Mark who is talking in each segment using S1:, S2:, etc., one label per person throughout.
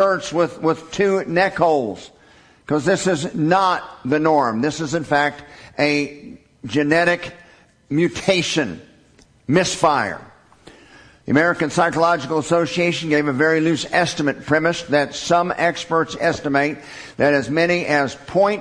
S1: inserts with two neck holes, because this is not the norm. This is, in fact, a genetic mutation, misfire. The American Psychological Association gave a very loose estimate premise that some experts estimate that as many as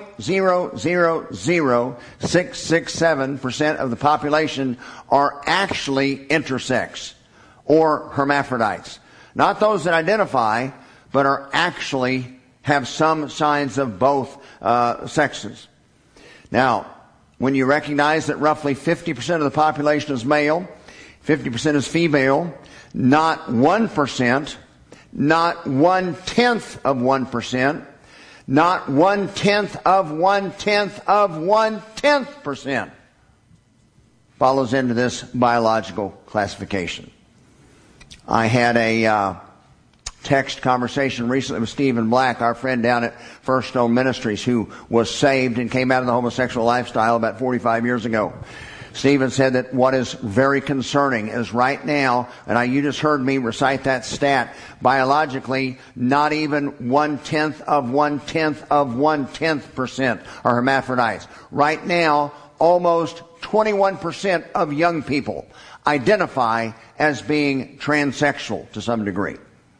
S1: 0.000667% of the population are actually intersex or hermaphrodites. Not those that identify, but are actually have some signs of both sexes. Now, when you recognize that roughly 50% of the population is male, 50% is female, not 1%, not 1/10 of 1%, not 1/10 of 1/10 of 1/10% follows into this biological classification. I had a text conversation recently with Stephen Black, our friend down at First Stone Ministries, who was saved and came out of the homosexual lifestyle about 45 years ago. Stephen said that what is very concerning is right now, and you just heard me recite that stat, biologically, not even 1/10 of 1/10 of 1/10% are hermaphrodites. Right now, almost 21% of young people identify as being transsexual to some degree.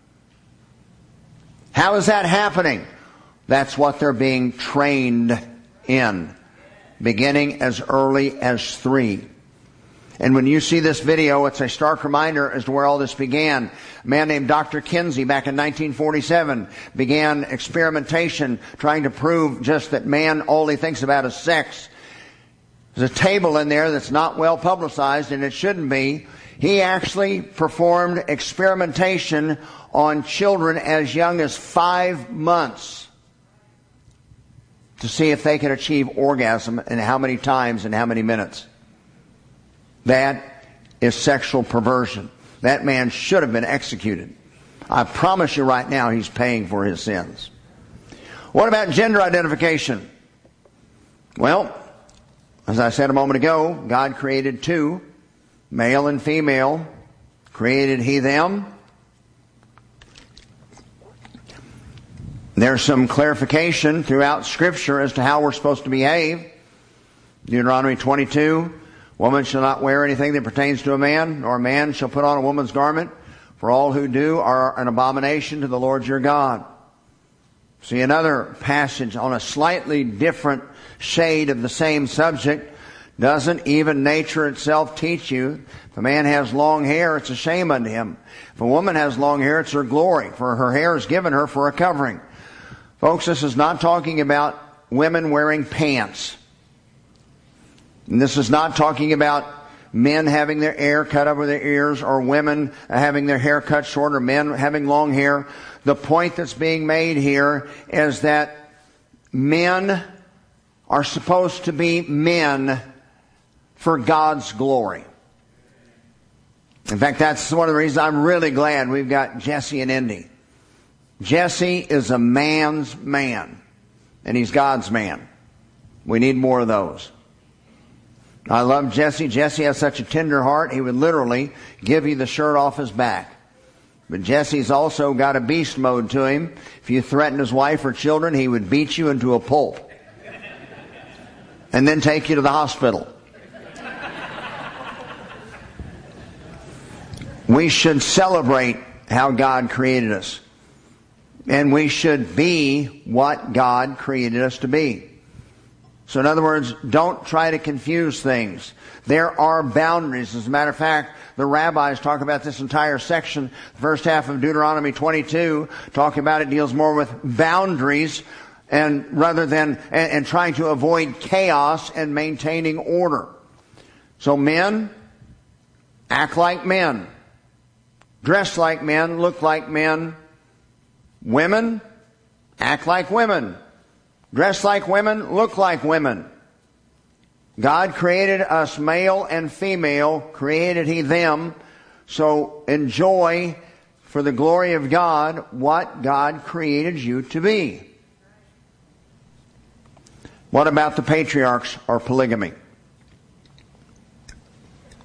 S1: How is that happening? That's what they're being trained in, beginning as early as 3. And when you see this video, it's a stark reminder as to where all this began. A man named Dr. Kinsey back in 1947 began experimentation trying to prove just that man all he thinks about is sex. There's a table in there that's not well publicized, and it shouldn't be. He actually performed experimentation on children as young as 5 months to see if they could achieve orgasm and how many times and how many minutes. That is sexual perversion. That man should have been executed. I promise you right now he's paying for his sins. What about gender identification? Well, as I said a moment ago, God created two, male and female. Created he them. There's some clarification throughout Scripture as to how we're supposed to behave. Deuteronomy 22, woman shall not wear anything that pertains to a man, nor a man shall put on a woman's garment, for all who do are an abomination to the Lord your God. See another passage on a slightly different shade of the same subject. Doesn't even nature itself teach you? If a man has long hair, it's a shame unto him. If a woman has long hair, it's her glory, for her hair is given her for a covering. Folks, this is not talking about women wearing pants. And this is not talking about men having their hair cut over their ears, or women having their hair cut short, or men having long hair. The point that's being made here is that men are supposed to be men for God's glory. In fact, that's one of the reasons I'm really glad we've got Jesse and Indy. Jesse is a man's man, and he's God's man. We need more of those. I love Jesse. Jesse has such a tender heart, he would literally give you the shirt off his back. But Jesse's also got a beast mode to him. If you threaten his wife or children, he would beat you into a pulp and then take you to the hospital. We should celebrate how God created us. And we should be what God created us to be. So in other words, don't try to confuse things. There are boundaries. As a matter of fact, the rabbis talk about this entire section. The first half of Deuteronomy 22, talking about it, deals more with boundaries and rather than and trying to avoid chaos and maintaining order. So men, act like men. Dress like men, look like men. Women, act like women. Dress like women, look like women. God created us male and female, created he them. So enjoy, for the glory of God, what God created you to be. What about the patriarchs or polygamy?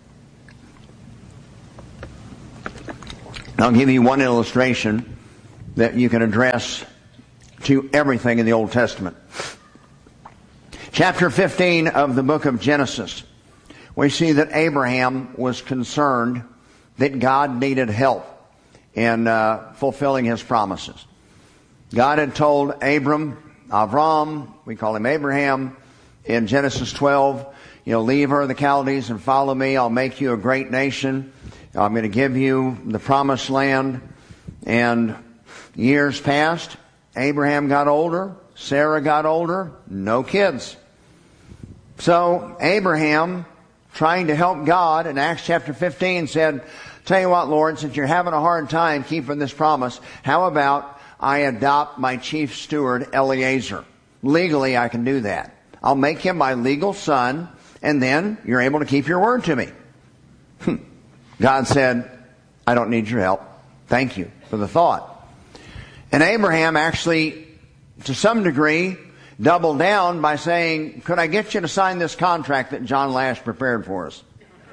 S1: I'll give you one illustration. that you can address to everything in the Old Testament. Chapter 15 of the book of Genesis, we see that Abraham was concerned that God needed help in fulfilling his promises. God had told Avram, we call him Abraham, in Genesis 12, leave Ur of the Chaldees and follow me. I'll make you a great nation. I'm going to give you the promised land. And years passed. Abraham got older. Sarah got older. No kids. So Abraham, trying to help God, in Acts chapter 15 said, tell you what, Lord, since you're having a hard time keeping this promise, how about I adopt my chief steward, Eliezer? Legally, I can do that. I'll make him my legal son, and then you're able to keep your word to me. God said, I don't need your help. Thank you for the thought. And Abraham actually, to some degree, doubled down by saying, could I get you to sign this contract that John Lash prepared for us?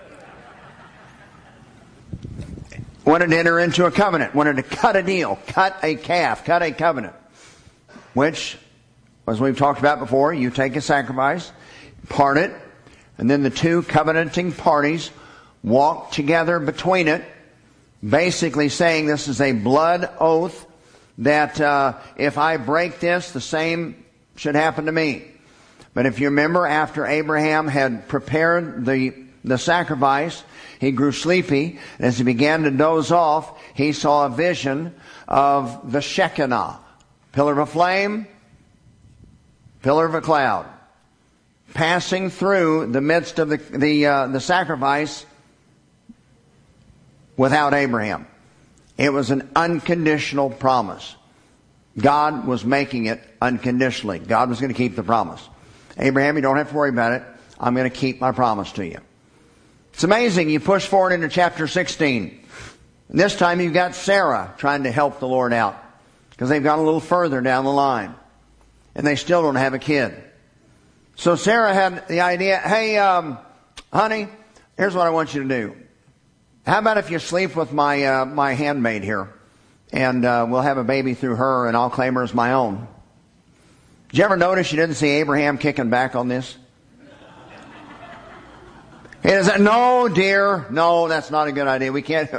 S1: Wanted to enter into a covenant, wanted to cut a deal, cut a calf, cut a covenant. Which, as we've talked about before, you take a sacrifice, part it, and then the two covenanting parties walk together between it, basically saying this is a blood oath that if I break this, the same should happen to me. But if you remember, after Abraham had prepared the sacrifice, he grew sleepy, and as he began to doze off, he saw a vision of the Shekinah, pillar of a flame, pillar of a cloud, passing through the midst of the sacrifice without Abraham. It was an unconditional promise. God was making it unconditionally. God was going to keep the promise. Abraham, you don't have to worry about it. I'm going to keep my promise to you. It's amazing. You push forward into chapter 16. And this time you've got Sarah trying to help the Lord out, because they've gone a little further down the line. And they still don't have a kid. So Sarah had the idea, hey, honey, here's what I want you to do. How about if you sleep with my handmaid here, and we'll have a baby through her, and I'll claim her as my own. Did you ever notice you didn't see Abraham kicking back on this? He said, no, dear, no, that's not a good idea. We can't.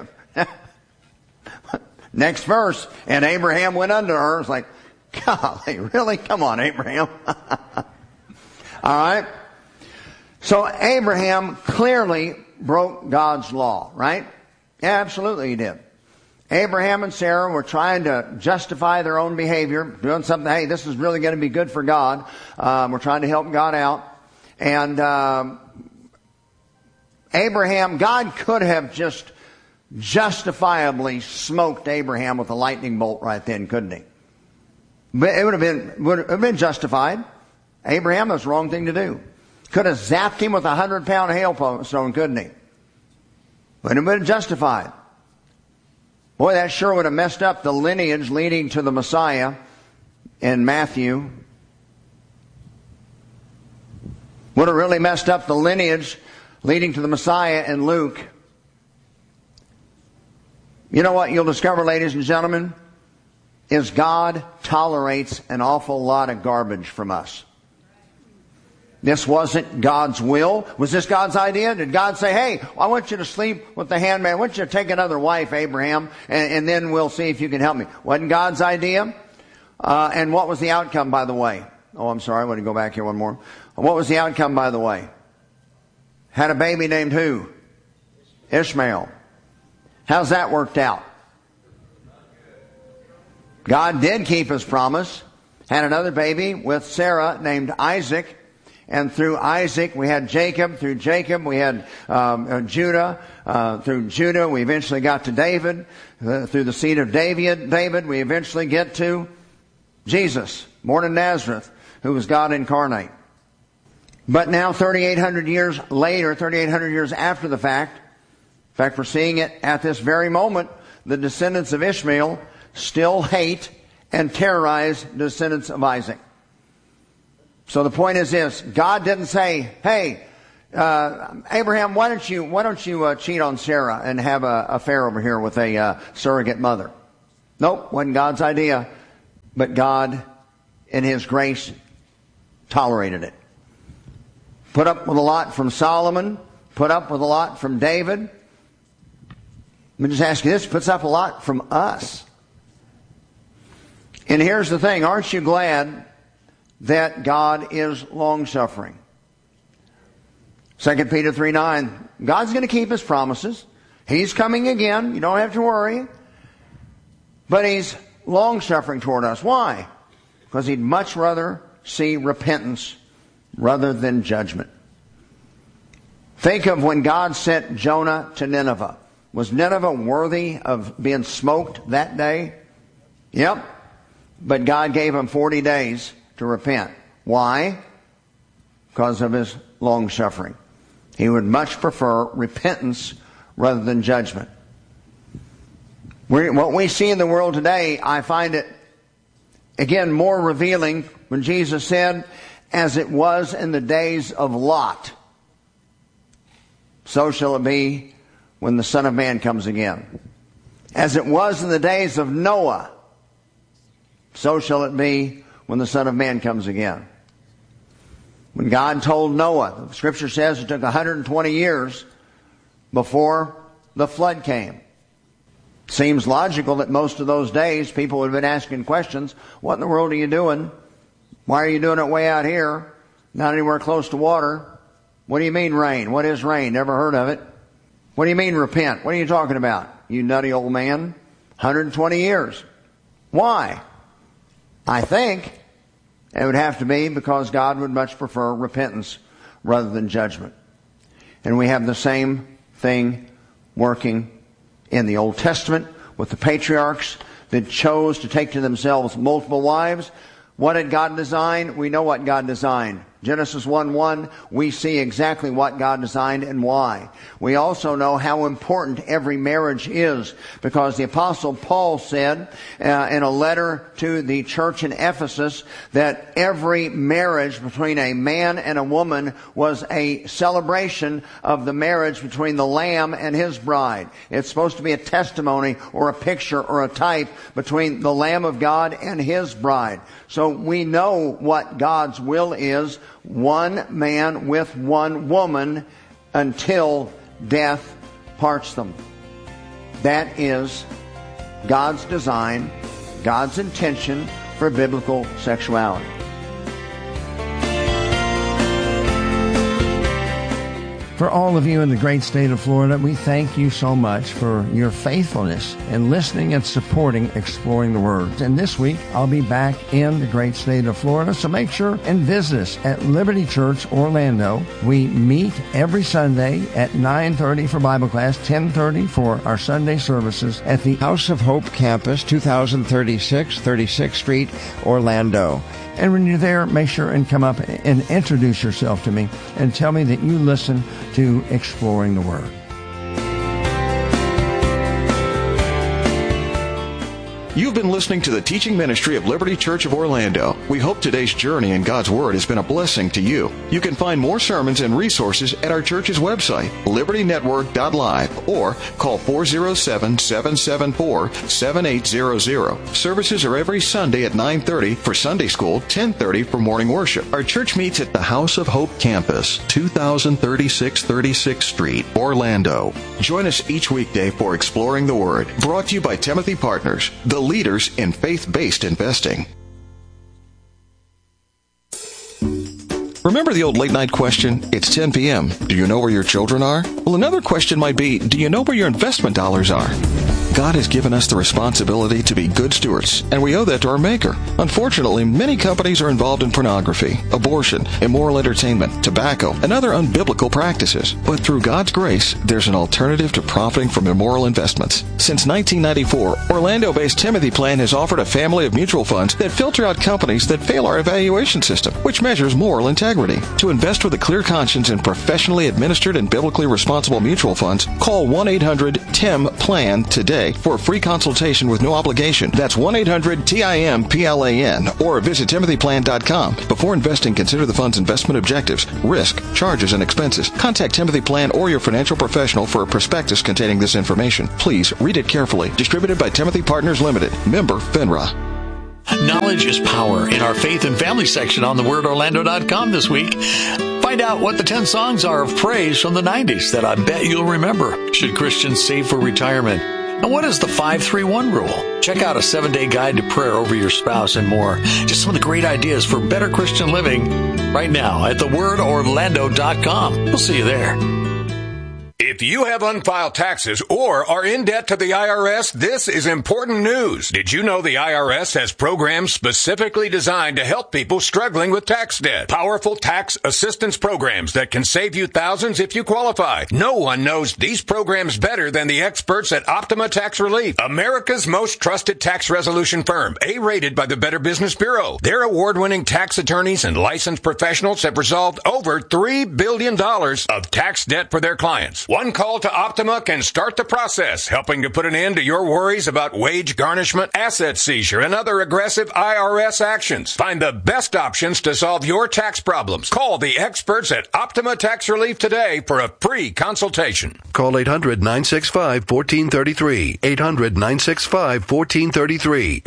S1: Next verse, and Abraham went unto her. It's like, golly, really? Come on, Abraham. All right. So Abraham clearly broke God's law, right? Yeah, absolutely he did. Abraham and Sarah were trying to justify their own behavior, doing something, hey, this is really going to be good for God. We're trying to help God out. And Abraham, God could have just justifiably smoked Abraham with a lightning bolt right then, couldn't he? But it would have been justified. Abraham, that's the wrong thing to do. Could have zapped him with 100-pound hailstone, couldn't he? But it would have been justified. Boy, that sure would have messed up the lineage leading to the Messiah in Matthew. Would have really messed up the lineage leading to the Messiah in Luke. You know what you'll discover, ladies and gentlemen, is God tolerates an awful lot of garbage from us. This wasn't God's will. Was this God's idea? Did God say, hey, I want you to sleep with the handmaid. I want you to take another wife, Abraham, and then we'll see if you can help me. Wasn't God's idea? And what was the outcome, by the way? Oh, I'm sorry. I want to go back here one more. What was the outcome, by the way? Had a baby named who? Ishmael. How's that worked out? God did keep his promise. Had another baby with Sarah named Isaac. And through Isaac, we had Jacob. Through Jacob, we had Judah. Through Judah, we eventually got to David. Through the seed of David, we eventually get to Jesus, born in Nazareth, who was God incarnate. But now, 3,800 years later, 3,800 years after the fact, in fact, we're seeing it at this very moment, the descendants of Ishmael still hate and terrorize the descendants of Isaac. So the point is this: God didn't say, "Hey, Abraham, why don't you cheat on Sarah and have an affair over here with a surrogate mother?" Nope, wasn't God's idea. But God, in His grace, tolerated it. Put up with a lot from Solomon. Put up with a lot from David. Let me just ask you this. Puts up a lot from us. And here's the thing. Aren't you glad that God is long-suffering? 2 Peter 3:9. God's going to keep His promises. He's coming again. You don't have to worry. But He's long-suffering toward us. Why? Because He'd much rather see repentance rather than judgment. Think of when God sent Jonah to Nineveh. Was Nineveh worthy of being smoked that day? Yep. But God gave him 40 days to repent. Why? Because of His long-suffering. He would much prefer repentance rather than judgment. What we see in the world today, I find it, again, more revealing when Jesus said, as it was in the days of Lot, so shall it be when the Son of Man comes again. As it was in the days of Noah, so shall it be when the Son of Man comes again. When God told Noah, the Scripture says it took 120 years before the flood came. Seems logical that most of those days people would have been asking questions. What in the world are you doing? Why are you doing it way out here? Not anywhere close to water. What do you mean rain? What is rain? Never heard of it. What do you mean repent? What are you talking about? You nutty old man. 120 years. Why? I think it would have to be because God would much prefer repentance rather than judgment. And we have the same thing working in the Old Testament with the patriarchs that chose to take to themselves multiple wives. What did God design? We know what God designed. Genesis 1:1, we see exactly what God designed and why. We also know how important every marriage is, because the Apostle Paul said in a letter to the church in Ephesus that every marriage between a man and a woman was a celebration of the marriage between the Lamb and His bride. It's supposed to be a testimony or a picture or a type between the Lamb of God and His bride. So we know what God's will is. One man with one woman until death parts them. That is God's design, God's intention for biblical sexuality. For all of you in the great state of Florida, we thank you so much for your faithfulness in listening and supporting Exploring the Word. And this week, I'll be back in the great state of Florida, so make sure and visit us at Liberty Church Orlando. We meet every Sunday at 9:30 for Bible class, 10:30 for our Sunday services at the House of Hope campus, 2036 36th Street, Orlando. And when you're there, make sure and come up and introduce yourself to me and tell me that you listen to Exploring the Word.
S2: You've been listening to the teaching ministry of Liberty Church of Orlando. We hope today's journey in God's Word has been a blessing to you. You can find more sermons and resources at our church's website, libertynetwork.live, or call 407-774-7800. Services are every Sunday at 9:30 for Sunday school, 10:30 for morning worship. Our church meets at the House of Hope campus, 2036 36th Street, Orlando. Join us each weekday for Exploring the Word, brought to you by Timothy Partners, the leaders in faith-based investing. Remember the old late-night question? It's 10 p.m. Do you know where your children are? Well, another question might be, do you know where your investment dollars are? God has given us the responsibility to be good stewards, and we owe that to our Maker. Unfortunately, many companies are involved in pornography, abortion, immoral entertainment, tobacco, and other unbiblical practices. But through God's grace, there's an alternative to profiting from immoral investments. Since 1994, Orlando-based Timothy Plan has offered a family of mutual funds that filter out companies that fail our evaluation system, which measures moral integrity. integrity. To invest with a clear conscience in professionally administered and biblically responsible mutual funds, call 1-800-TIM-PLAN today for a free consultation with no obligation. That's 1-800-TIM-PLAN or visit timothyplan.com. Before investing, consider the fund's investment objectives, risk, charges, and expenses. Contact Timothy Plan or your financial professional for a prospectus containing this information. Please read it carefully. Distributed by Timothy Partners Limited. Member FINRA.
S3: Knowledge is power in our faith and family section on thewordorlando.com this week. Find out what the 10 songs are of praise from the 90s that I bet you'll remember. Should Christians save for retirement? And what is the 5-3-1 rule? Check out a 7-day guide to prayer over your spouse and more. Just some of the great ideas for better Christian living right now at thewordorlando.com. We'll see you there.
S4: If you have unfiled taxes or are in debt to the IRS, this is important news. Did you know the IRS has programs specifically designed to help people struggling with tax debt? Powerful tax assistance programs that can save you thousands if you qualify. No one knows these programs better than the experts at Optima Tax Relief, America's most trusted tax resolution firm, A-rated by the Better Business Bureau. Their award-winning tax attorneys and licensed professionals have resolved over $3 billion of tax debt for their clients. One call to Optima can start the process, helping to put an end to your worries about wage garnishment, asset seizure, and other aggressive IRS actions. Find the best options to solve your tax problems. Call the experts at Optima Tax Relief today for a free consultation.
S5: Call 800-965-1433. 800-965-1433.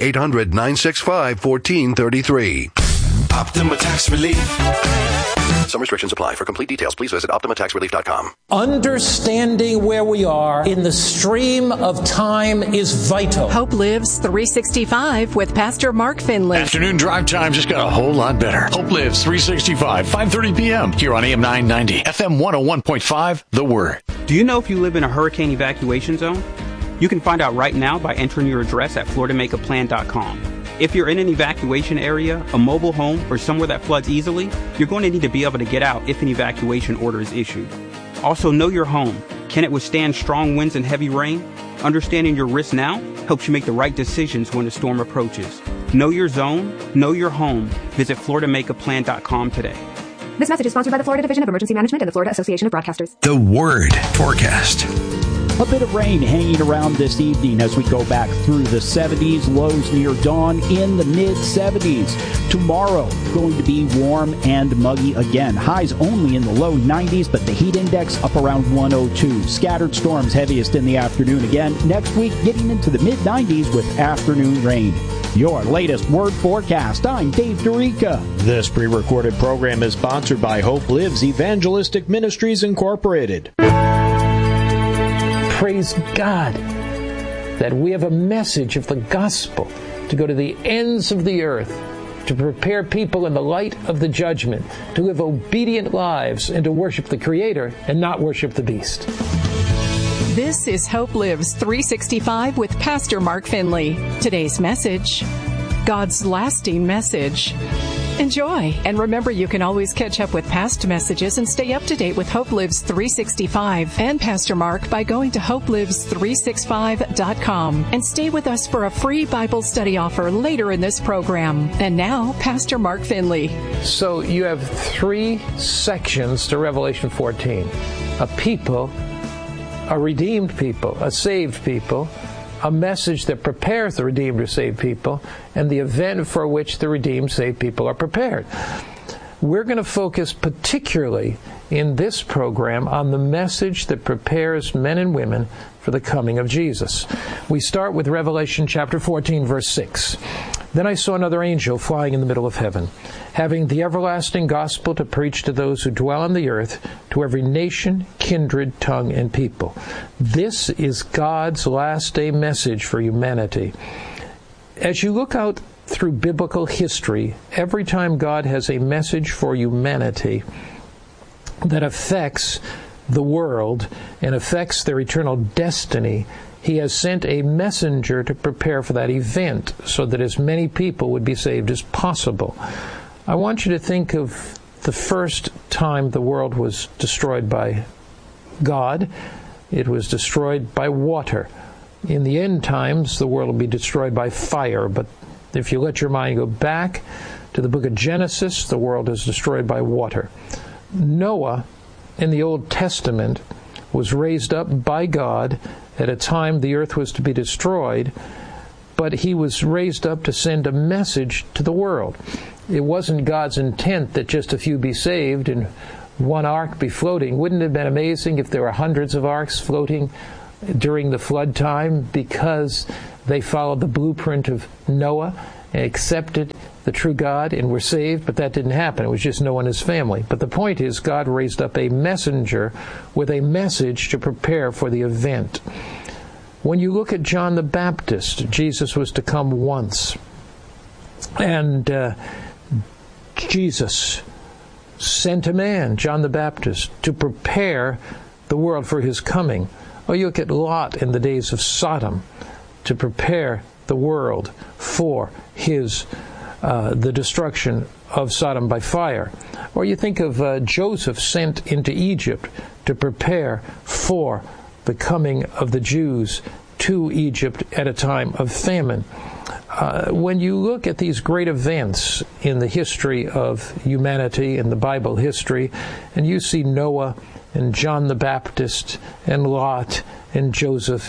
S5: 800-965-1433.
S6: Optima Tax Relief.
S5: Some restrictions apply. For complete details, please visit OptimaTaxRelief.com.
S7: Understanding where we are in the stream of time is vital.
S8: Hope Lives 365 with Pastor Mark Finley.
S3: Afternoon drive time just got a whole lot better. Hope Lives 365, 5:30 p.m. here on AM 990, FM 101.5, The Word.
S9: Do you know if you live in a hurricane evacuation zone? You can find out right now by entering your address at FloridaMakeAPlan.com. If you're in an evacuation area, a mobile home, or somewhere that floods easily, you're going to need to be able to get out if an evacuation order is issued. Also, know your home. Can it withstand strong winds and heavy rain? Understanding your risks now helps you make the right decisions when the storm approaches. Know your zone, know your home. Visit FloridaMakeAPlan.com today.
S10: This message is sponsored by the Florida Division of Emergency Management and the Florida Association of Broadcasters.
S6: The Word Forecast.
S11: A bit of rain hanging around this evening as we go back through the 70s, lows near dawn in the mid-70s. Tomorrow, going to be warm and muggy again. Highs only in the low 90s, but the heat index up around 102. Scattered storms heaviest in the afternoon again. Next week, getting into the mid-90s with afternoon rain. Your latest Word Forecast. I'm Dave Dorica.
S12: This pre-recorded program is sponsored by Hope Lives Evangelistic Ministries Incorporated.
S13: Praise God that we have a message of the gospel to go to the ends of the earth, to prepare people in the light of the judgment, to live obedient lives, and to worship the Creator and not worship the beast.
S8: This is Hope Lives 365 with Pastor Mark Finley. Today's message, God's lasting message. Enjoy, and remember you can always catch up with past messages and stay up to date with Hope Lives 365 and Pastor Mark by going to hopelives365.com and stay with us for a free Bible study offer later in this program. And now, Pastor Mark Finley.
S13: So you have 3 sections to Revelation 14. A people, a redeemed people, a saved people, a message that prepares the redeemed or saved people, and the event for which the redeemed, saved people are prepared. We're going to focus particularly in this program on the message that prepares men and women for the coming of Jesus. We start with Revelation chapter 14, verse 6. Then I saw another angel flying in the middle of heaven, having the everlasting gospel to preach to those who dwell on the earth, to every nation, kindred, tongue, and people. This is God's last day message for humanity. As you look out through biblical history, every time God has a message for humanity that affects the world and affects their eternal destiny, He has sent a messenger to prepare for that event so that as many people would be saved as possible. I want you to think of the first time the world was destroyed by God. It was destroyed by water. In the end times, the world will be destroyed by fire. But if you let your mind go back to the book of Genesis, the world is destroyed by water. Noah, in the Old Testament, was raised up by God at a time the earth was to be destroyed, but he was raised up to send a message to the world. It wasn't God's intent that just a few be saved and one ark be floating. Wouldn't it have been amazing if there were hundreds of arks floating during the flood time because they followed the blueprint of Noah and accepted the true God and were saved? But that didn't happen. It was just Noah and his family. But the point is, God raised up a messenger with a message to prepare for the event. When you look at John the Baptist, Jesus was to come once. And Jesus sent a man, John the Baptist, to prepare the world for his coming. Or you look at Lot in the days of Sodom, to prepare the world for his the destruction of Sodom by fire. Or you think of Joseph sent into Egypt to prepare for the coming of the Jews to Egypt at a time of famine. When you look at these great events in the history of humanity, in the Bible history, and you see Noah and John the Baptist and Lot and Joseph,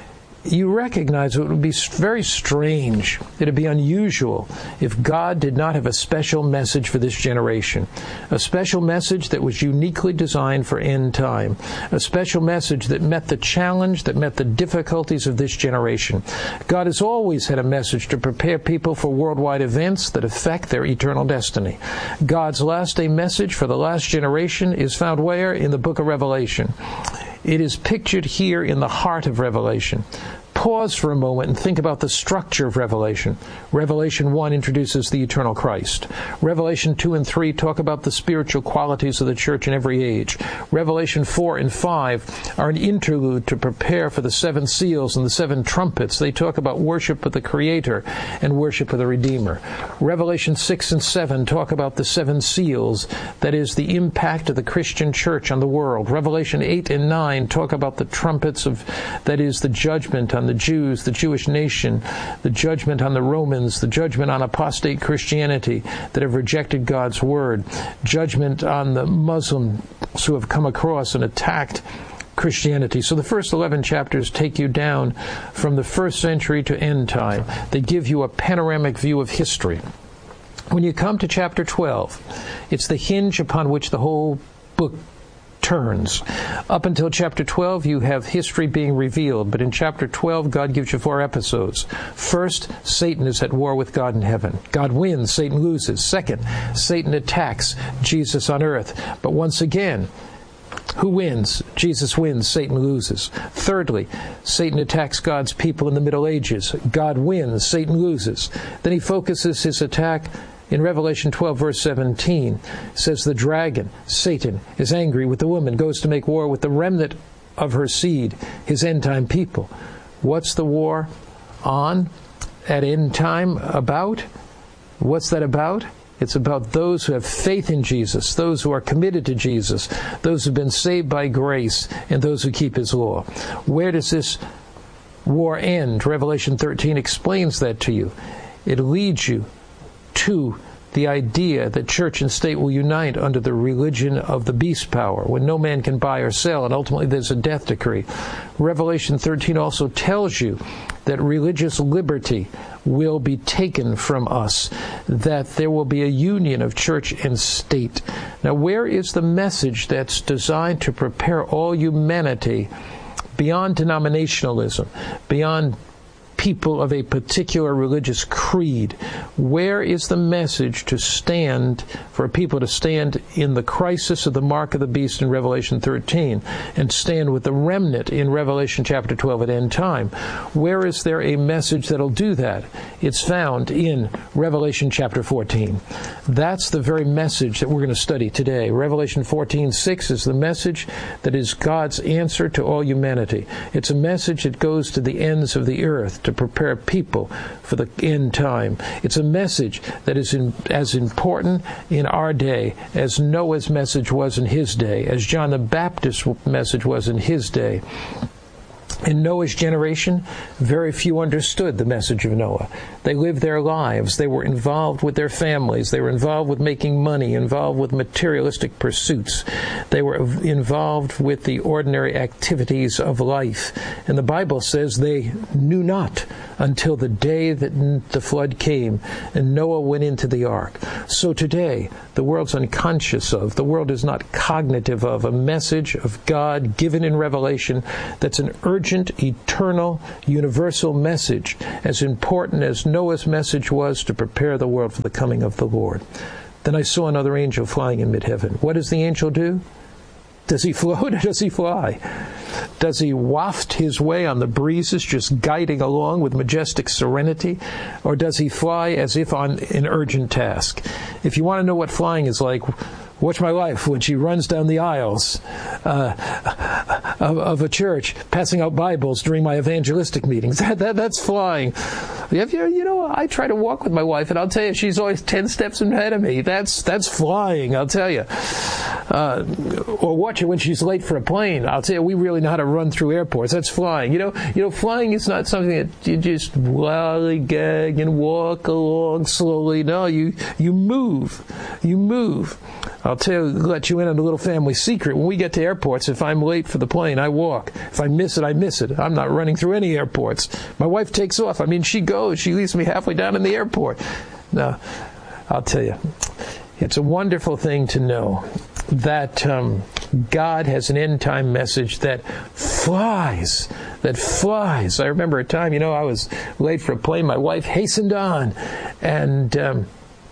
S13: you recognize it would be very strange, it would be unusual if God did not have a special message for this generation. A special message that was uniquely designed for end time. A special message that met the challenge, that met the difficulties of this generation. God has always had a message to prepare people for worldwide events that affect their eternal destiny. God's last day message for the last generation is found where? In the book of Revelation. It is pictured here in the heart of Revelation. Pause for a moment and think about the structure of Revelation. Revelation 1 introduces the eternal Christ. Revelation 2 and 3 talk about the spiritual qualities of the church in every age. Revelation 4 and 5 are an interlude to prepare for the 7 seals and the 7 trumpets. They talk about worship of the Creator and worship of the Redeemer. Revelation 6 and 7 talk about the 7 seals, that is, the impact of the Christian church on the world. Revelation 8 and 9 talk about the trumpets of, that is, the judgment on the Jews, the Jewish nation, the judgment on the Romans, the judgment on apostate Christianity that have rejected God's word, judgment on the Muslims who have come across and attacked Christianity. So the first 11 chapters take you down from the first century to end time. They give you a panoramic view of history. When you come to chapter 12, it's the hinge upon which the whole book turns. Up until chapter 12, you have history being revealed, but in chapter 12, God gives you 4 episodes. First, Satan is at war with God in heaven. God wins, Satan loses. Second, Satan attacks Jesus on earth. But once again, who wins? Jesus wins, Satan loses. Thirdly, Satan attacks God's people in the Middle Ages. God wins, Satan loses. Then he focuses his attack in Revelation 12, verse 17. It says, the dragon, Satan, is angry with the woman, goes to make war with the remnant of her seed, his end-time people. What's the war on at end time about? What's that about? It's about those who have faith in Jesus, those who are committed to Jesus, those who have been saved by grace, and those who keep his law. Where does this war end? Revelation 13 explains that to you. It leads you to the idea that church and state will unite under the religion of the beast power, when no man can buy or sell, and ultimately there's a death decree. Revelation 13 also tells you that religious liberty will be taken from us, that there will be a union of church and state. Now, where is the message that's designed to prepare all humanity beyond denominationalism, beyond people of a particular religious creed? Where is the message to stand, for people to stand in the crisis of the mark of the beast in Revelation 13 and stand with the remnant in Revelation chapter 12 at end time? Where is there a message that'll do that? It's found in Revelation chapter 14. That's the very message that we're going to study today. Revelation 14:6 is the message that is God's answer to all humanity. It's a message that goes to the ends of the earth to prepare people for the end time. It's a message that is as important in our day as Noah's message was in his day, as John the Baptist's message was in his day. In Noah's generation, very few understood the message of Noah. They lived their lives. They were involved with their families. They were involved with making money, involved with materialistic pursuits. They were involved with the ordinary activities of life. And the Bible says they knew not until the day that the flood came and Noah went into the ark. So today, the world's unconscious of, the world is not cognitive of a message of God given in Revelation that's an urgent, eternal, universal message, as important as Noah's message was to prepare the world for the coming of the Lord. Then I saw another angel flying in mid-heaven. What does the angel do? Does he float or does he fly? Does he waft his way on the breezes, just guiding along with majestic serenity? Or does he fly as if on an urgent task? If you want to know what flying is like, watch my wife when she runs down the aisles of a church, passing out Bibles during my evangelistic meetings. That's flying. I try to walk with my wife, and I'll tell you, she's always 10 steps ahead of me. That's flying, I'll tell you. Or watch her when she's late for a plane. I'll tell you, we really know how to run through airports. That's flying. Flying is not something that you just lollygag and walk along slowly. No, you move. You move. I'll let you in on a little family secret. When we get to airports, if I'm late for the plane, I walk. If I miss it, I miss it. I'm not running through any airports. My wife takes off. She goes. She leaves me halfway down in the airport. No, I'll tell you, it's a wonderful thing to know that God has an end-time message that flies. I remember a time, I was late for a plane. My wife hastened on, and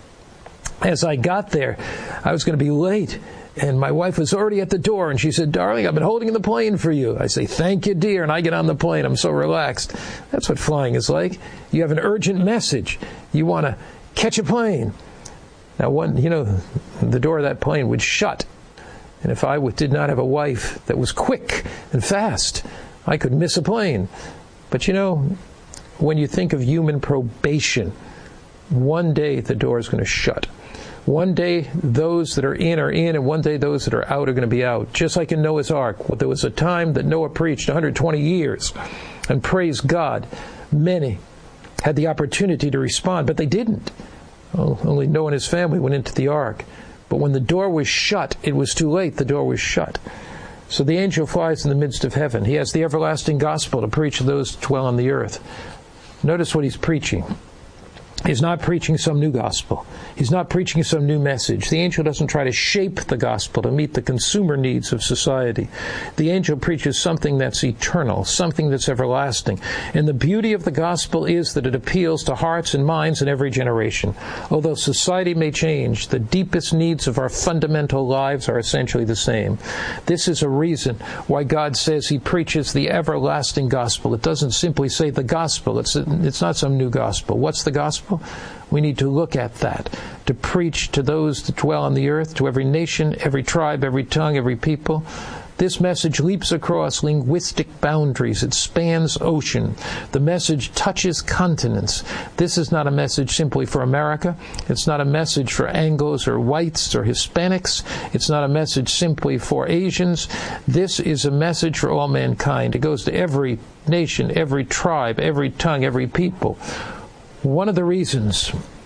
S13: as I got there, I was going to be late, and my wife was already at the door, and she said, "Darling, I've been holding the plane for you." I say, "Thank you, dear," and I get on the plane. I'm so relaxed. That's what flying is like. You have an urgent message. You want to catch a plane. Now, the door of that plane would shut, and if I did not have a wife that was quick and fast, I could miss a plane. But when you think of human probation, one day the door is going to shut. One day those that are in, and one day those that are out are going to be out. Just like in Noah's Ark, there was a time that Noah preached 120 years, and praise God, many had the opportunity to respond, but they didn't. Only Noah and his family went into the ark. But when the door was shut, it was too late. The door was shut. So the angel flies in the midst of heaven. He has the everlasting gospel to preach to those who dwell on the earth. Notice what he's preaching. He's not preaching some new gospel. He's not preaching some new message. The angel doesn't try to shape the gospel to meet the consumer needs of society. The angel preaches something that's eternal, something that's everlasting. And the beauty of the gospel is that it appeals to hearts and minds in every generation. Although society may change, the deepest needs of our fundamental lives are essentially the same. This is a reason why God says he preaches the everlasting gospel. It doesn't simply say the gospel. It's not some new gospel. What's the gospel? We need to look at that, to preach to those that dwell on the earth, to every nation, every tribe, every tongue, every people. This message leaps across linguistic boundaries. It spans ocean. The message touches continents. This is not a message simply for America. It's not a message for Anglos or whites or Hispanics. It's not a message simply for Asians. This is a message for all mankind. It goes to every nation, every tribe, every tongue, every people. One of the reasons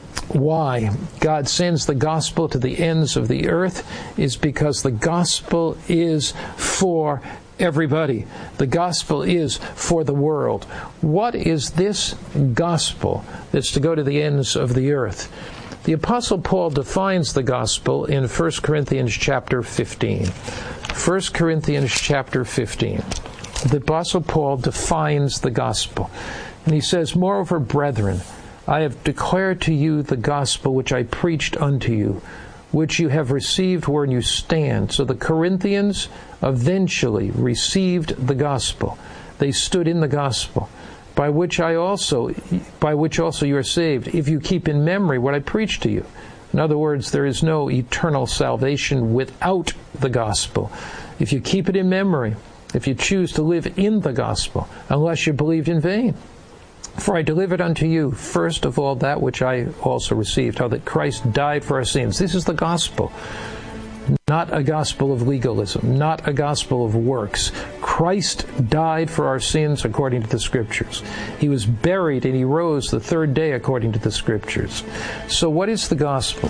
S13: why God sends the gospel to the ends of the earth is because the gospel is for everybody. The gospel is for the world. What is this gospel that's to go to the ends of the earth? The Apostle Paul defines the gospel in 1 Corinthians chapter 15. 1 Corinthians chapter 15. The Apostle Paul defines the gospel. And he says, "Moreover, brethren, I have declared to you the gospel which I preached unto you, which you have received wherein you stand." So the Corinthians eventually received the gospel. They stood in the gospel, by which also you are saved, if you keep in memory what I preached to you. In other words, there is no eternal salvation without the gospel. If you keep it in memory, if you choose to live in the gospel, unless you believed in vain. "For I delivered unto you, first of all, that which I also received, how that Christ died for our sins." This is the gospel. not a gospel of legalism, not a gospel of works. Christ died for our sins according to the Scriptures. He was buried and he rose the third day according to the Scriptures. So what is the gospel?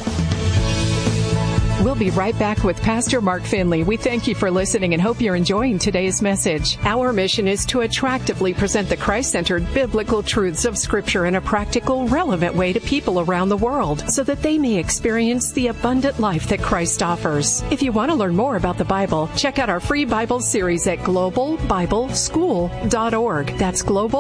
S8: We'll be right back with Pastor Mark Finley. We thank you for listening and hope you're enjoying today's message. Our mission is to attractively present the Christ-centered biblical truths of Scripture in a practical, relevant way to people around the world so that they may experience the abundant life that Christ offers. If you want to learn more about the Bible, check out our free Bible series at globalbibleschool.org. That's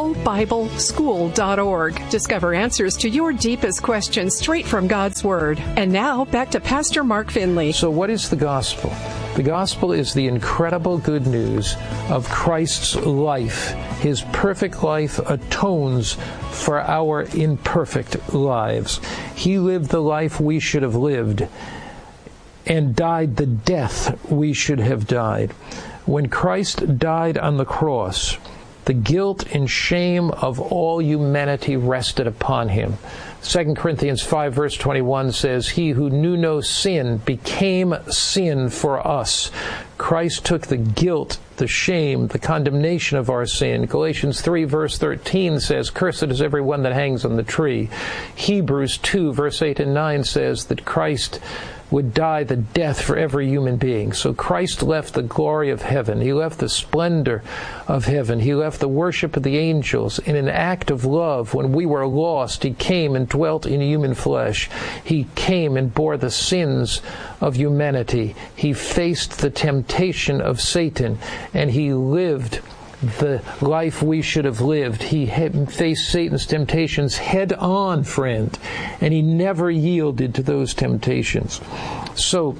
S8: globalbibleschool.org. Discover answers to your deepest questions straight from God's Word. And now, back to Pastor Mark Finley.
S13: So what is the gospel? The gospel is the incredible good news of Christ's life. His perfect life atones for our imperfect lives. He lived the life we should have lived and died the death we should have died. When Christ died on the cross, the guilt and shame of all humanity rested upon him. 2 Corinthians 5 verse 21 says, "He who knew no sin became sin for us." Christ took the guilt, the shame, the condemnation of our sin. Galatians 3 verse 13 says, "Cursed is everyone that hangs on the tree." Hebrews 2 verse 8 and 9 says that Christ would die the death for every human being. So Christ left the glory of heaven. He left the splendor of heaven. He left the worship of the angels. In an act of love, when we were lost, He came and dwelt in human flesh. He came and bore the sins of humanity. He faced the temptation of Satan, and He lived the life we should have lived. He faced Satan's temptations head on, friend, and He never yielded to those temptations. So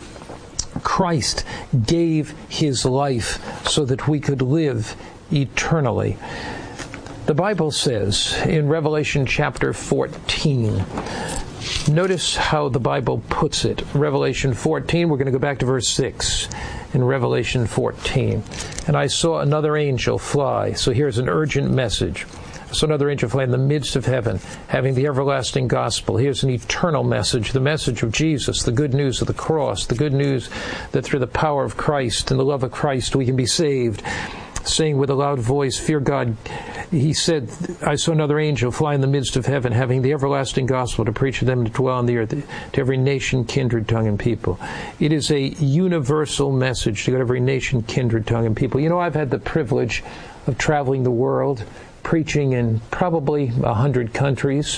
S13: Christ gave His life so that we could live eternally. The Bible says in Revelation chapter 14, notice how the Bible puts it. Revelation 14, we're going to go back to verse 6 in Revelation 14. "And I saw another angel fly." So here's an urgent message. I saw another angel fly in the midst of heaven, having the everlasting gospel. Here's an eternal message, the message of Jesus, the good news of the cross, the good news that through the power of Christ and the love of Christ we can be saved. Saying with a loud voice, "Fear God." He said, "I saw another angel fly in the midst of heaven, having the everlasting gospel to preach to them that dwell on the earth, to every nation, kindred, tongue, and people." It is a universal message to every nation, kindred, tongue, and people. You know, I've had the privilege of traveling the world, preaching in probably 100 countries.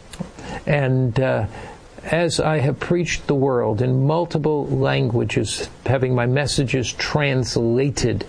S13: And as I have preached the world in multiple languages, having my messages translated,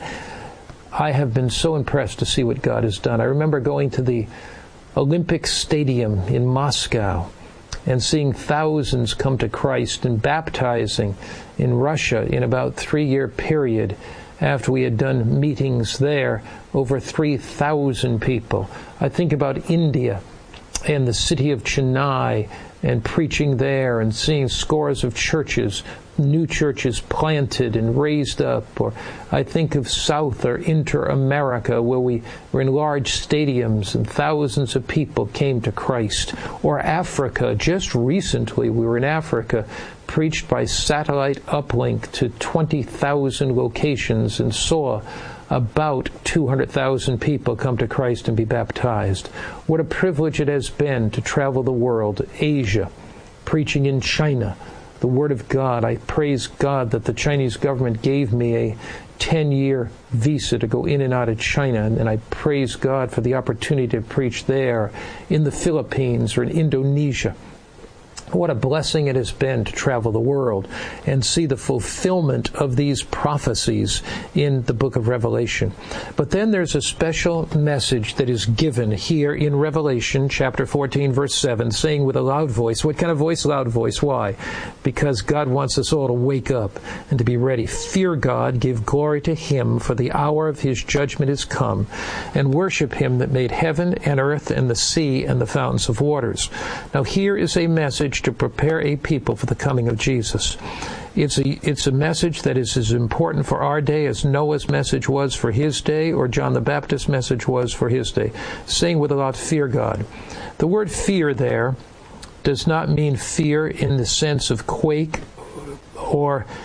S13: I have been so impressed to see what God has done. I remember going to the Olympic Stadium in Moscow and seeing thousands come to Christ and baptizing in Russia in about 3-year period. After we had done meetings there, over 3,000 people. I think about India and the city of Chennai and preaching there and seeing scores of churches, new churches planted and raised up. Or I think of South or Inter-America, where we were in large stadiums and thousands of people came to Christ. Or Africa, just recently we were in Africa, preached by satellite uplink to 20,000 locations and saw about 200,000 people come to Christ and be baptized. What a privilege it has been to travel the world, Asia, preaching in China, the Word of God. I praise God that the Chinese government gave me a 10-year visa to go in and out of China, and I praise God for the opportunity to preach there, in the Philippines or in Indonesia. What a blessing it has been to travel the world and see the fulfillment of these prophecies in the book of Revelation. But then there's a special message that is given here in Revelation chapter 14, verse 7, saying with a loud voice. What kind of voice? Loud voice. Why? Because God wants us all to wake up and to be ready. Fear God, give glory to Him, for the hour of His judgment is come, and worship Him that made heaven and earth and the sea and the fountains of waters. Now here is a message to prepare a people for the coming of Jesus. It's a message that is as important for our day as Noah's message was for his day, or John the Baptist's message was for his day. Saying with a loud, fear God. The word fear there does not mean fear in the sense of quake or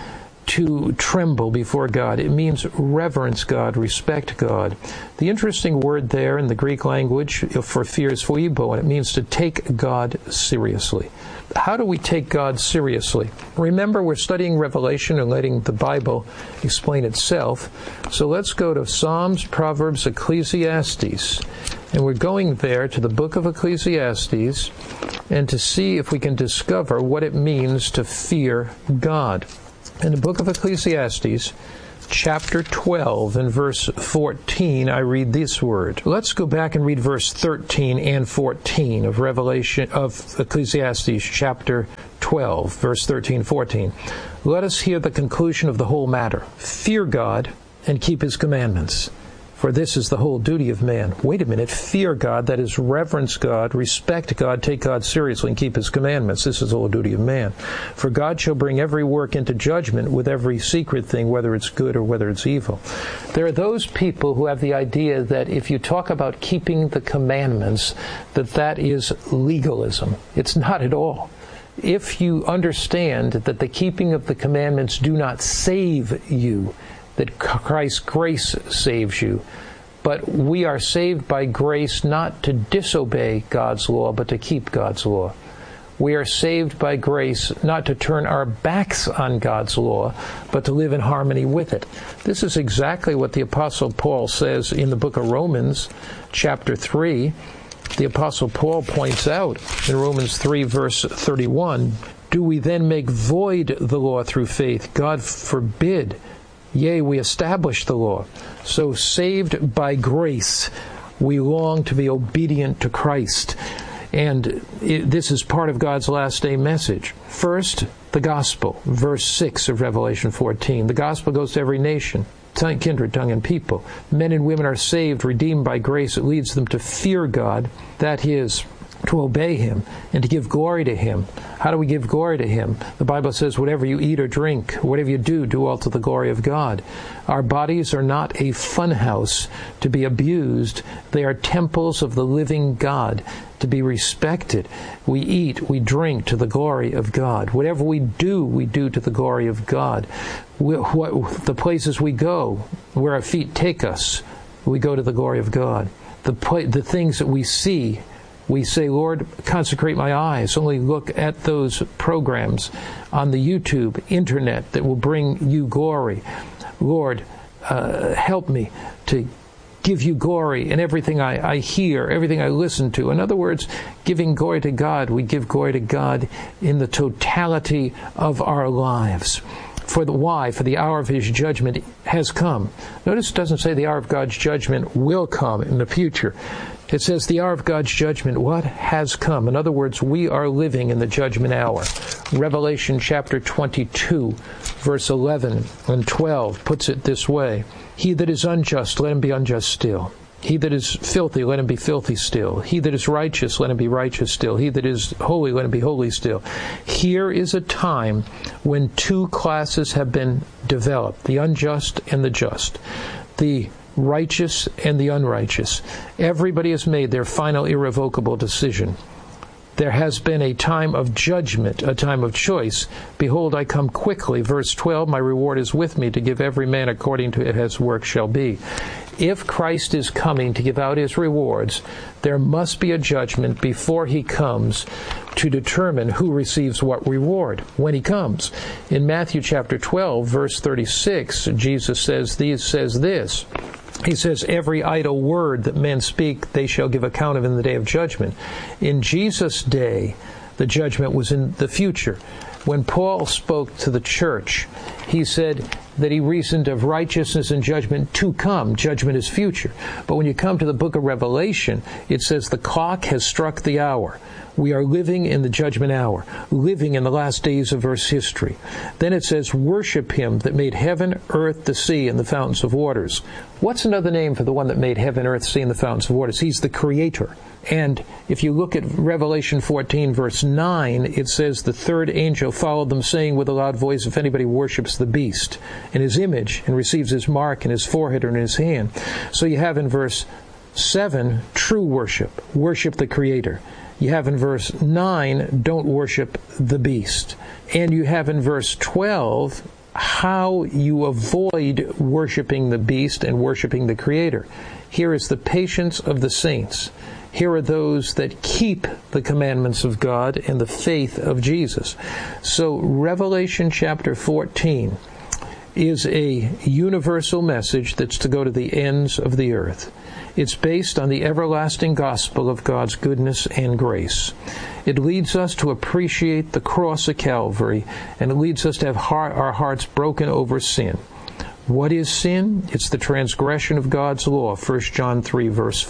S13: to tremble before God. It means reverence God, respect God. The interesting word there in the Greek language for fear is phoibo, and it means to take God seriously. How do we take God seriously? Remember, we're studying Revelation and letting the Bible explain itself. So let's go to Psalms, Proverbs, Ecclesiastes. And we're going there to the book of Ecclesiastes and to see if we can discover what it means to fear God. In the book of Ecclesiastes, chapter 12 and verse 14, I read this word. Let's go back and read verse 13 and 14 of Ecclesiastes chapter 12, verse 13, 14. Let us hear the conclusion of the whole matter. Fear God and keep his commandments, for this is the whole duty of man. Wait a minute. Fear God, that is reverence God, respect God, take God seriously, and keep his commandments. This is the whole duty of man. For God shall bring every work into judgment with every secret thing, whether it's good or whether it's evil. There are those people who have the idea that if you talk about keeping the commandments, that is legalism. It's not at all. If you understand that the keeping of the commandments do not save you, that Christ's grace saves you. But we are saved by grace not to disobey God's law, but to keep God's law. We are saved by grace not to turn our backs on God's law, but to live in harmony with it. This is exactly what the Apostle Paul says in the book of Romans, chapter 3. The Apostle Paul points out in Romans 3, verse 31, do we then make void the law through faith? God forbid. Yea, we establish the law. So saved by grace, we long to be obedient to Christ. And this is part of God's last day message. First, the gospel, verse 6 of Revelation 14. The gospel goes to every nation, kindred, tongue, and people. Men and women are saved, redeemed by grace. It leads them to fear God, that is, to obey him and to give glory to him. How do we give glory to him? The Bible says, whatever you eat or drink, whatever you do all to the glory of God. Our bodies are not a fun house to be abused. They are temples of the living God to be respected. We eat, we drink to the glory of God. Whatever we do to the glory of God. The places we go, where our feet take us, we go to the glory of God. The things that we see, we say, Lord, consecrate my eyes. Only look at those programs on the YouTube, internet, that will bring you glory. Lord, help me to give you glory in everything I hear, everything I listen to. In other words, giving glory to God, we give glory to God in the totality of our lives. For the hour of his judgment has come. Notice it doesn't say the hour of God's judgment will come in the future. It says the hour of God's judgment, what? Has come. In other words, we are living in the judgment hour. Revelation chapter 22, verse 11 and 12 puts it this way. He that is unjust, let him be unjust still. He that is filthy, let him be filthy still. He that is righteous, let him be righteous still. He that is holy, let him be holy still. Here is a time when two classes have been developed, the unjust and the just. The righteous and the unrighteous. Everybody has made their final irrevocable decision. There has been a time of judgment, a time of choice. Behold, I come quickly. Verse 12, my reward is with me to give every man according to his work shall be. If Christ is coming to give out his rewards, there must be a judgment before he comes to determine who receives what reward when he comes. In Matthew chapter 12, verse 36, Jesus says this. He says, every idle word that men speak, they shall give account of in the day of judgment. In Jesus' day, the judgment was in the future. When Paul spoke to the church, he said that he reasoned of righteousness and judgment to come. Judgment is future. But when you come to the book of Revelation, it says the clock has struck the hour. We are living in the judgment hour, living in the last days of Earth's history. Then it says, worship him that made heaven, earth, the sea, and the fountains of waters. What's another name for the one that made heaven, earth, sea, and the fountains of waters? He's the creator. And if you look at Revelation 14, verse 9, it says, the third angel followed them, saying with a loud voice, if anybody worships the beast in his image and receives his mark in his forehead or in his hand. So you have in verse 7, true worship the creator. You have in verse 9, don't worship the beast. And you have in verse 12, how you avoid worshiping the beast and worshiping the Creator. Here is the patience of the saints. Here are those that keep the commandments of God and the faith of Jesus. So Revelation chapter 14 is a universal message that's to go to the ends of the earth. It's based on the everlasting gospel of God's goodness and grace. It leads us to appreciate the cross of Calvary, and it leads us to have our hearts broken over sin. What is sin? It's the transgression of God's law, 1 John 3, verse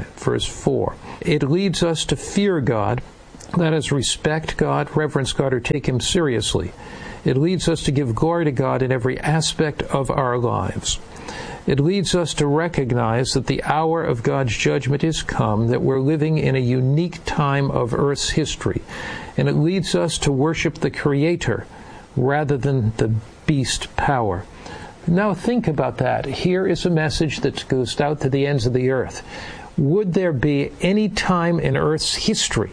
S13: 4. It leads us to fear God, that is, respect God, reverence God, or take Him seriously. It leads us to give glory to God in every aspect of our lives. It leads us to recognize that the hour of God's judgment is come, that we're living in a unique time of Earth's history. And it leads us to worship the Creator rather than the beast power. Now think about that. Here is a message that goes out to the ends of the earth. Would there be any time in Earth's history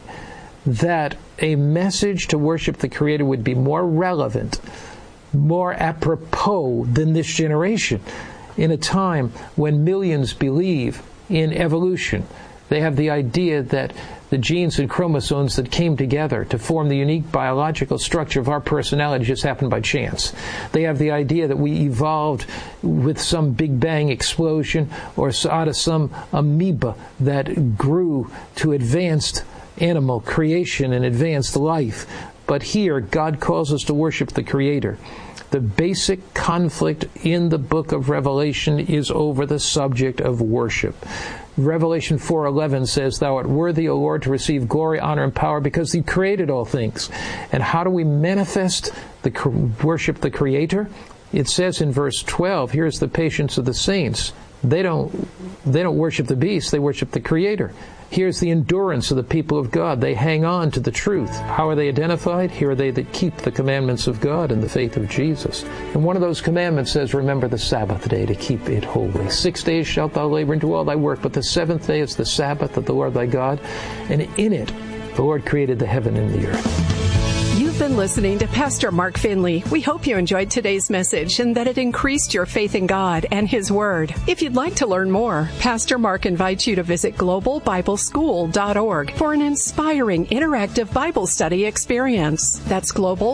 S13: that a message to worship the Creator would be more relevant, more apropos than this generation? In a time when millions believe in evolution, they have the idea that the genes and chromosomes that came together to form the unique biological structure of our personality just happened by chance. They have the idea that we evolved with some Big Bang explosion or out of some amoeba that grew to advanced animal creation and advanced life. But here, God calls us to worship the Creator. The basic conflict in the book of Revelation is over the subject of worship. Revelation 4:11 says, "Thou art worthy, O Lord, to receive glory, honor, and power, because Thee created all things." And how do we manifest worship the Creator? It says in verse 12, here's the patience of the saints. They don't worship the beast, they worship the Creator. Here's the endurance of the people of God. They hang on to the truth. How are they identified? Here are they that keep the commandments of God and the faith of Jesus. And one of those commandments says, remember the Sabbath day to keep it holy. 6 days shalt thou labor and do all thy work, but the seventh day is the Sabbath of the Lord thy God. And in it, the Lord created the heaven and the earth.
S8: You've been listening to Pastor Mark Finley. We hope you enjoyed today's message and that it increased your faith in God and His Word. If you'd like to learn more, Pastor Mark invites you to visit globalbibleschool.org for an inspiring, interactive Bible study experience. That's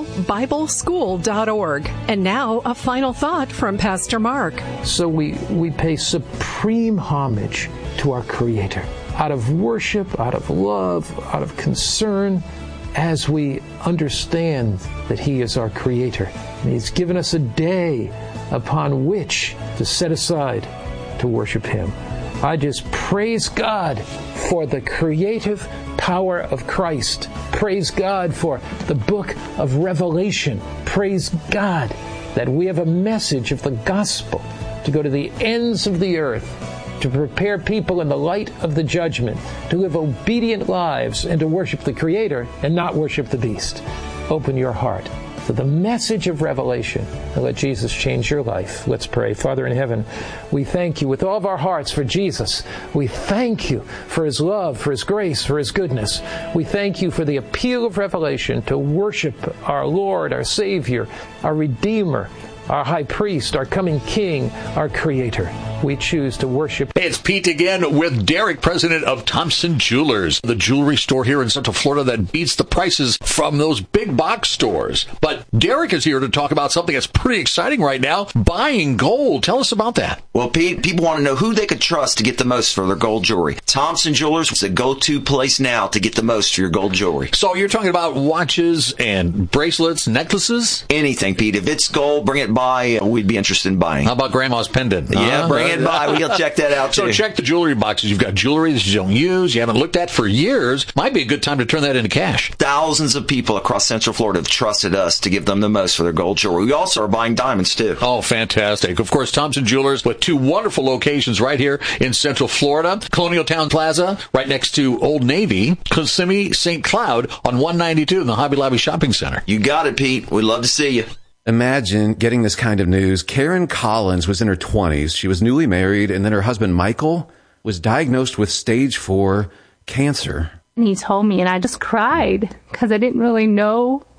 S8: globalbibleschool.org. And now, a final thought from Pastor Mark.
S13: So we pay supreme homage to our Creator. Out of worship, out of love, out of concern, as we understand that He is our Creator. And He's given us a day upon which to set aside to worship Him. I just praise God for the creative power of Christ. Praise God for the book of Revelation. Praise God that we have a message of the gospel to go to the ends of the earth, to prepare people in the light of the judgment, to live obedient lives and to worship the Creator and not worship the beast. Open your heart to the message of Revelation and let Jesus change your life. Let's pray. Father in heaven, we thank You with all of our hearts for Jesus. We thank You for His love, for His grace, for His goodness. We thank You for the appeal of Revelation to worship our Lord, our Savior, our Redeemer, our High Priest, our coming King, our Creator. We choose to worship.
S3: Hey, it's Pete again with Derek, president of Thompson Jewelers, the jewelry store here in Central Florida that beats the prices from those big box stores. But Derek is here to talk about something that's pretty exciting right now, buying gold. Tell us about that.
S14: Well, Pete, people want to know who they could trust to get the most for their gold jewelry. Thompson Jewelers is a go-to place now to get the most for your gold jewelry.
S3: So you're talking about watches and bracelets, necklaces?
S14: Anything, Pete. If it's gold, bring it by. We'd be interested in buying.
S3: How about Grandma's pendant?
S14: Yeah, bring it by. We'll check that out, too.
S3: So check the jewelry boxes. You've got jewelry that you don't use, you haven't looked at for years. Might be a good time to turn that into cash.
S14: Thousands of people across Central Florida have trusted us to give them the most for their gold jewelry. We also are buying diamonds, too.
S3: Oh, fantastic. Of course, Thompson Jewelers with two wonderful locations right here in Central Florida. Colonial Town Plaza, right next to Old Navy. Kissimmee, St. Cloud on 192 in the Hobby Lobby Shopping Center.
S14: You got it, Pete. We'd love to see you.
S15: Imagine getting this kind of news. Karen Collins was in her 20s. She was newly married, and then her husband, Michael, was diagnosed with stage 4 cancer.
S16: And he told me, and I just cried because I didn't really know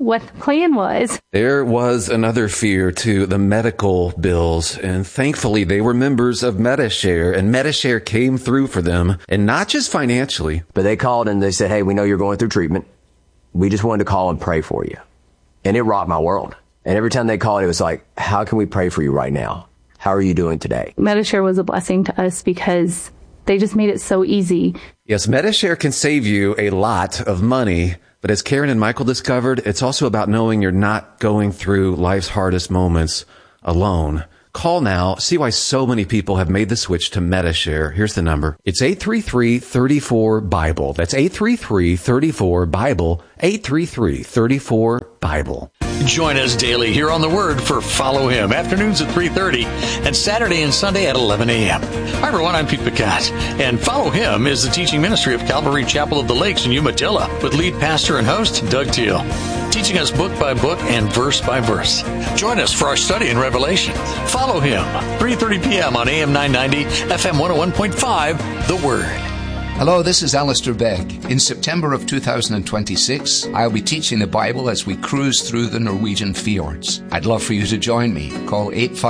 S16: what the plan was.
S15: There was another fear to the medical bills, and thankfully they were members of Medi-Share, and Medi-Share came through for them, and not just financially.
S17: But they called and they said, hey, we know you're going through treatment. We just wanted to call and pray for you. And it rocked my world. And every time they called, it was like, how can we pray for you right now? How are you doing today?
S16: Medi-Share was a blessing to us because they just made it so easy.
S15: Yes, Medi-Share can save you a lot of money, but as Karen and Michael discovered, it's also about knowing you're not going through life's hardest moments alone. Call now. See why so many people have made the switch to Medi-Share. Here's the number. It's 833-34-BIBLE. That's 833-34-BIBLE. 833-34-BIBLE.
S3: Join us daily here on The Word for Follow Him, afternoons at 3:30 and Saturday and Sunday at 11 a.m. Hi, everyone. I'm Pete Picatt, and Follow Him is the teaching ministry of Calvary Chapel of the Lakes in Umatilla with lead pastor and host Doug Teal, teaching us book by book and verse by verse. Join us for our study in Revelation. Follow Him, 3:30 p.m. on AM 990, FM 101.5, The Word.
S18: Hello, this is Alistair Begg. In September of 2026, I'll be teaching the Bible as we cruise through the Norwegian fjords. I'd love for you to join me. Call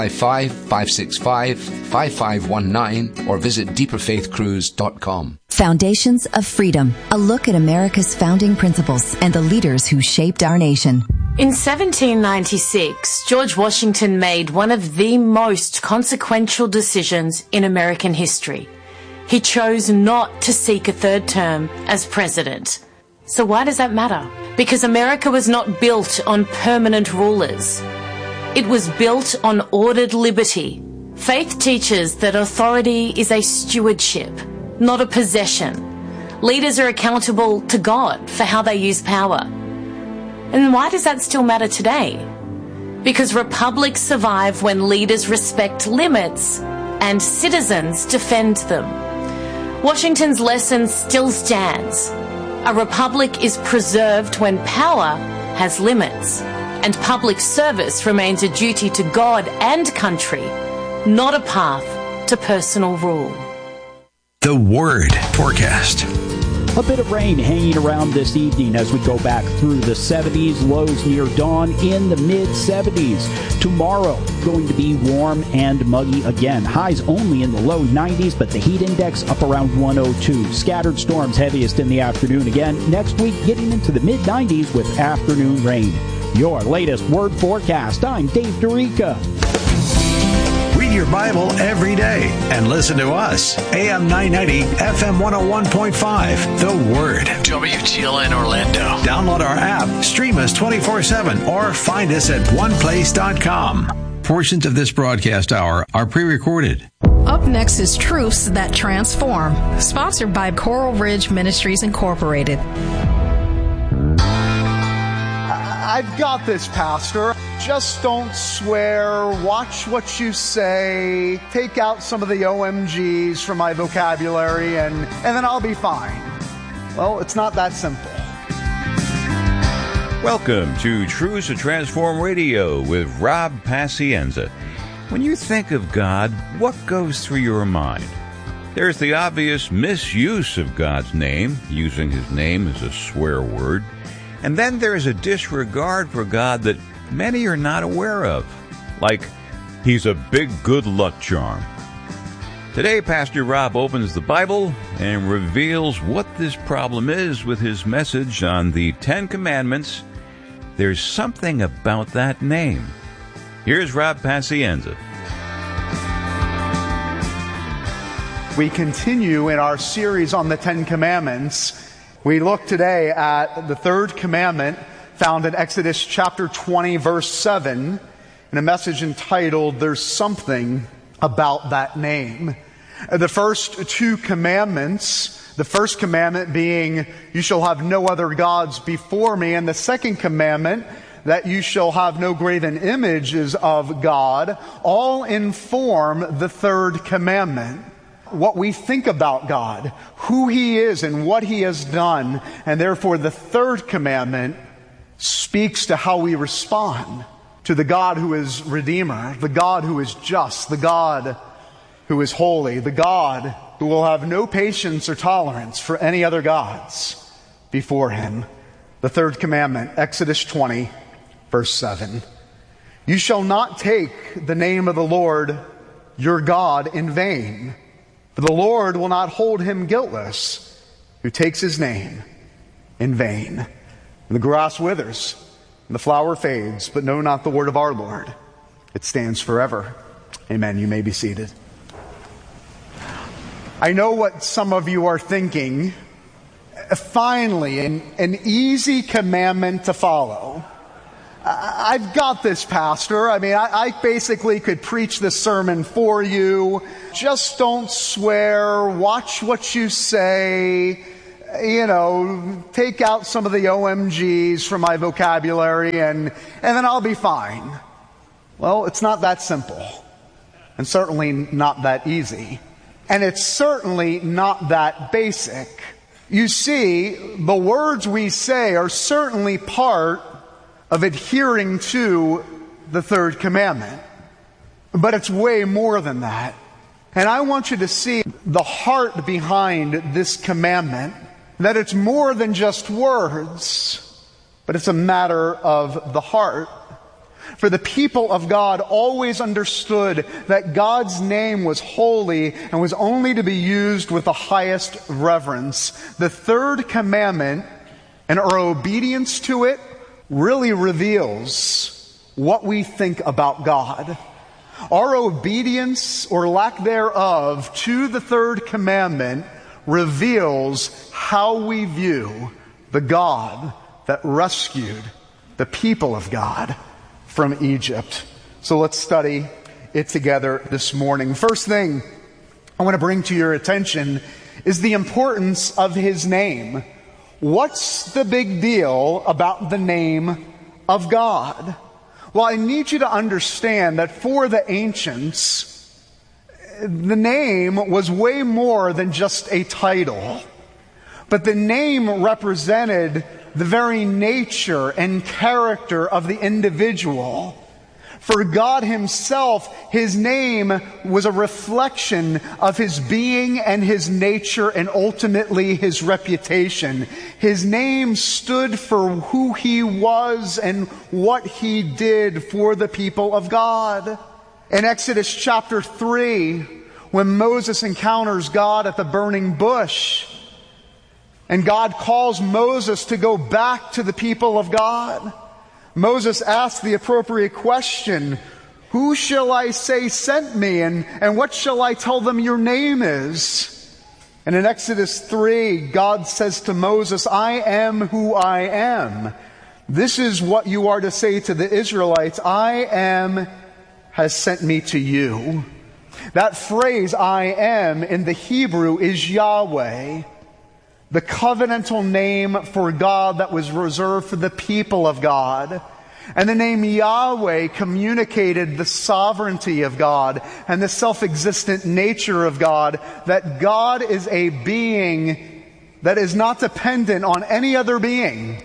S18: 855-565-5519 or visit deeperfaithcruise.com.
S19: Foundations of Freedom, a look at America's founding principles and the leaders who shaped our nation.
S20: In 1796, George Washington made one of the most consequential decisions in American history. He chose not to seek a third term as president. So why does that matter? Because America was not built on permanent rulers. It was built on ordered liberty. Faith teaches that authority is a stewardship, not a possession. Leaders are accountable to God for how they use power. And why does that still matter today? Because republics survive when leaders respect limits and citizens defend them. Washington's lesson still stands. A republic is preserved when power has limits, and public service remains a duty to God and country, not a path to personal rule.
S6: The Word Forecast.
S11: A bit of rain hanging around this evening as we go back through the 70s, lows near dawn in the mid-70s. Tomorrow, going to be warm and muggy again. Highs only in the low 90s, but the heat index up around 102. Scattered storms heaviest in the afternoon again. Next week, getting into the mid-90s with afternoon rain. Your latest Word Forecast. I'm Dave Dorica.
S6: Read your Bible every day and listen to us. AM 990, FM 101.5, The Word.
S3: WTLN Orlando.
S6: Download our app, stream us 24/7, or find us at oneplace.com. Portions of this broadcast hour are pre-recorded.
S21: Up next is Truths That Transform, sponsored by Coral Ridge Ministries Incorporated.
S22: I've got this, Pastor. Just don't swear, watch what you say, take out some of the OMGs from my vocabulary, and then I'll be fine. Well, it's not that simple.
S23: Welcome to Truths to Transform Radio with Rob Pacienza. When you think of God, what goes through your mind? There's the obvious misuse of God's name, using His name as a swear word. And then there's a disregard for God that many are not aware of, like He's a big good luck charm. Today, Pastor Rob opens the Bible and reveals what this problem is with his message on the Ten Commandments. There's something about that name. Here's Rob Pacienza.
S22: We continue in our series on the Ten Commandments. We look today at the third commandment found in Exodus chapter 20, verse 7, in a message entitled, There's Something About That Name. The first two commandments, the first commandment being, you shall have no other gods before me, and the second commandment, that you shall have no graven images of God, all inform the third commandment. What we think about God, who He is and what He has done, and therefore the third commandment speaks to how we respond to the God who is Redeemer, the God who is just, the God who is holy, the God who will have no patience or tolerance for any other gods before Him. The third commandment, Exodus 20, verse 7. You shall not take the name of the Lord your God in vain, for the Lord will not hold him guiltless who takes his name in vain. And the grass withers, and the flower fades, but know not the word of our Lord. It stands forever. Amen. You may be seated. I know what some of you are thinking. Finally, an easy commandment to follow. I've got this, Pastor. I mean, I basically could preach this sermon for you. Just don't swear. Watch what you say. You know, take out some of the OMGs from my vocabulary and then I'll be fine. Well, it's not that simple. And certainly not that easy. And it's certainly not that basic. You see, the words we say are certainly part of adhering to the third commandment. But it's way more than that. And I want you to see the heart behind this commandment, that it's more than just words, but it's a matter of the heart. For the people of God always understood that God's name was holy and was only to be used with the highest reverence. The third commandment and our obedience to it really reveals what we think about God. Our obedience or lack thereof to the third commandment reveals how we view the God that rescued the people of God from Egypt. So let's study it together this morning. First thing I want to bring to your attention is the importance of his name. What's the big deal about the name of God? Well, I need you to understand that for the ancients, the name was way more than just a title. But the name represented the very nature and character of the individual. For God himself, his name was a reflection of his being and his nature and ultimately his reputation. His name stood for who he was and what he did for the people of God. In Exodus chapter 3, when Moses encounters God at the burning bush, and God calls Moses to go back to the people of God, Moses asks the appropriate question, who shall I say sent me, and what shall I tell them your name is? And in Exodus 3, God says to Moses, I am who I am. This is what you are to say to the Israelites, I am has sent me to you. That phrase, I am, in the Hebrew is Yahweh, the covenantal name for God that was reserved for the people of God. And the name Yahweh communicated the sovereignty of God and the self-existent nature of God, that God is a being that is not dependent on any other being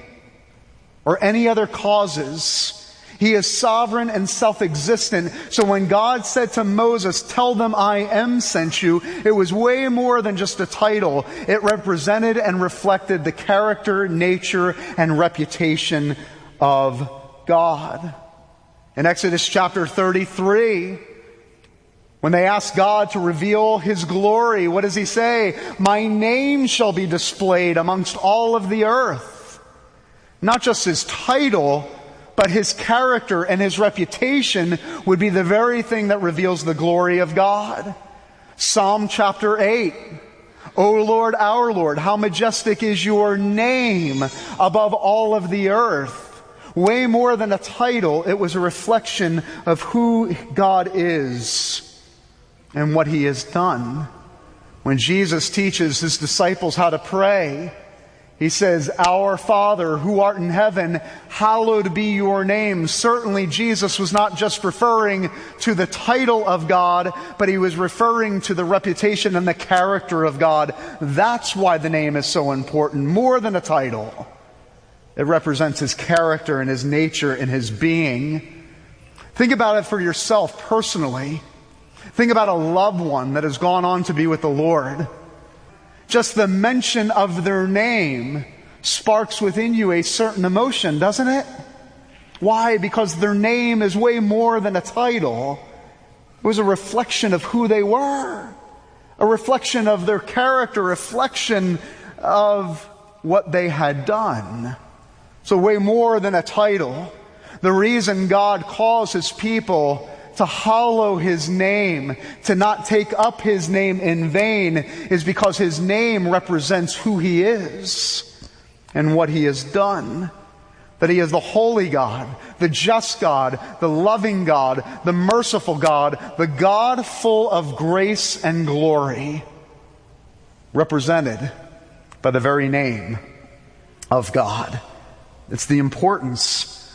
S22: or any other causes. He is sovereign and self-existent. So when God said to Moses, tell them I am sent you, it was way more than just a title. It represented and reflected the character, nature, and reputation of God. In Exodus chapter 33, when they ask God to reveal his glory, what does he say? My name shall be displayed amongst all of the earth. Not just his title, but his character and his reputation would be the very thing that reveals the glory of God. Psalm chapter 8. O Lord, our Lord, how majestic is your name above all of the earth. Way more than a title, it was a reflection of who God is and what he has done. When Jesus teaches his disciples how to pray, he says, Our Father, who art in heaven, hallowed be your name. Certainly Jesus was not just referring to the title of God, but he was referring to the reputation and the character of God. That's why the name is so important, more than a title. It represents his character and his nature and his being. Think about it for yourself personally. Think about a loved one that has gone on to be with the Lord. Just the mention of their name sparks within you a certain emotion, doesn't it? Why? Because their name is way more than a title. It was a reflection of who they were, a reflection of their character, a reflection of what they had done. So way more than a title. The reason God calls His people to hallow His name, to not take up His name in vain, is because His name represents who He is and what He has done. That He is the holy God, the just God, the loving God, the merciful God, the God full of grace and glory, represented by the very name of God. It's the importance